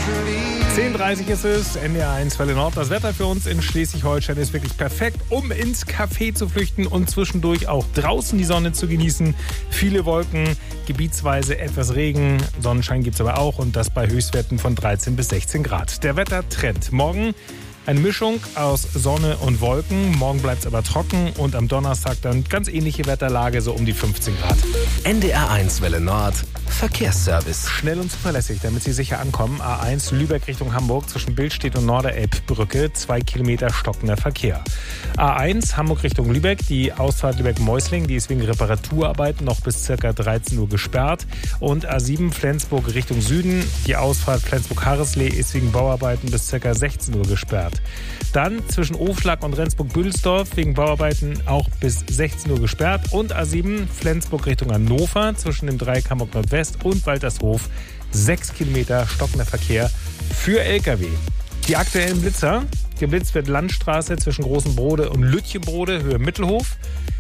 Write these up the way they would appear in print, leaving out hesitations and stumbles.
10:30 ist es, NDR1 Welle Nord. Das Wetter für uns in Schleswig-Holstein ist wirklich perfekt, um ins Café zu flüchten und zwischendurch auch draußen die Sonne zu genießen. Viele Wolken, gebietsweise etwas Regen, Sonnenschein gibt es aber auch und das bei Höchstwerten von 13 bis 16 Grad. Der Wettertrend. Morgen eine Mischung aus Sonne und Wolken. Morgen bleibt es aber trocken und am Donnerstag dann ganz ähnliche Wetterlage, so um die 15 Grad. NDR1 Welle Nord. Verkehrsservice. Schnell und zuverlässig, damit Sie sicher ankommen. A1 Lübeck Richtung Hamburg zwischen Billstedt und Norderelbbrücke. 2 Kilometer stockender Verkehr. A1 Hamburg Richtung Lübeck. Die Ausfahrt Lübeck-Meusling, die ist wegen Reparaturarbeiten noch bis ca. 13 Uhr gesperrt. Und A7 Flensburg Richtung Süden. Die Ausfahrt Flensburg-Harreslee ist wegen Bauarbeiten bis ca. 16 Uhr gesperrt. Dann zwischen Ofschlag und Rendsburg-Büdelsdorf wegen Bauarbeiten auch bis 16 Uhr gesperrt. Und A7 Flensburg Richtung Hannover zwischen dem Dreieck Hamburg Nordwest und Waltershof 6 Kilometer stockender Verkehr für Lkw. Die aktuellen Blitzer. Geblitzt wird Landstraße zwischen Großen Brode und Lütchenbrode, Höhe Mittelhof.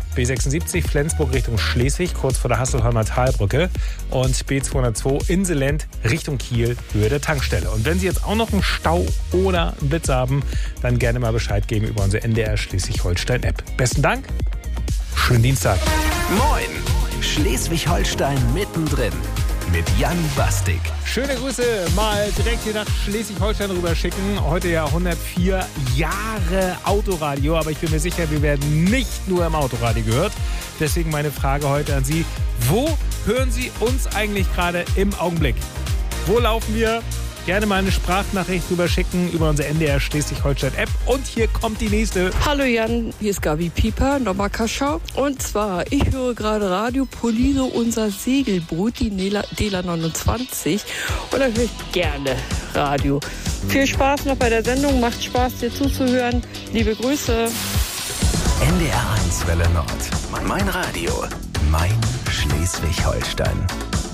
B76 Flensburg Richtung Schleswig, kurz vor der Hasselheimer Talbrücke. Und B202 Inselend Richtung Kiel, Höhe der Tankstelle. Und wenn Sie jetzt auch noch einen Stau oder einen Blitz haben, dann gerne mal Bescheid geben über unsere NDR Schleswig-Holstein-App. Besten Dank, schönen Dienstag. Moin, Schleswig-Holstein mittendrin mit Jan Bastik. Schöne Grüße mal direkt hier nach Schleswig-Holstein rüber schicken. Heute ja 104 Jahre Autoradio, aber ich bin mir sicher, wir werden nicht nur im Autoradio gehört. Deswegen meine Frage heute an Sie. Wo hören Sie uns eigentlich gerade im Augenblick? Wo laufen wir? Gerne mal eine Sprachnachricht rüber schicken über unsere NDR Schleswig-Holstein-App. Und hier kommt die nächste. Hallo Jan, hier ist Gabi Pieper, nochmal Kaschau. Und zwar, ich höre gerade Radio Poliso, unser Segelboot, die Dela 29. Und dann höre ich gerne Radio. Viel Spaß noch bei der Sendung, macht Spaß dir zuzuhören. Liebe Grüße. NDR1 Welle Nord. Mein Radio, mein Schleswig-Holstein.